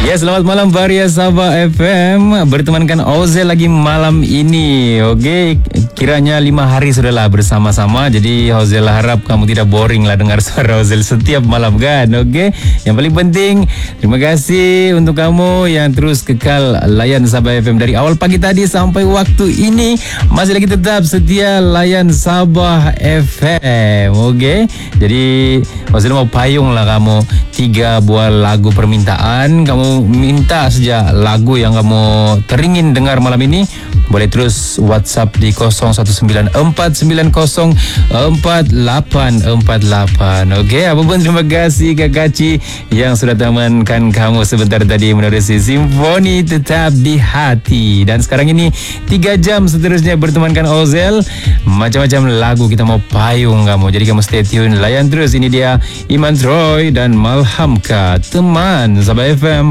Ya, selamat malam Varia Sabah FM. Bertemankan Ozel lagi malam ini. Okey, kiranya 5 hari sudahlah bersama-sama. Jadi Ozel harap kamu tidak boring lah dengar suara Ozel setiap malam kan. Okey, yang paling penting terima kasih untuk kamu yang terus kekal layan Sabah FM dari awal pagi tadi sampai waktu ini. Masih lagi tetap setia layan Sabah FM. Okey, jadi Ozel mau payung lah kamu 3 buah lagu permintaan. Kamu minta saja lagu yang kamu teringin dengar malam ini, boleh terus WhatsApp di 0194904848. Okey, apapun terima kasih Kak Kaci yang sudah temankan kamu sebentar tadi menerusi Simfoni Tetap di Hati. Dan sekarang ini 3 jam seterusnya bertemankan Ozel. Macam-macam lagu kita mau payung kamu. Jadi kamu stay tune, layan terus. Ini dia Iman Troy dan Malhamka, teman Sabah FM.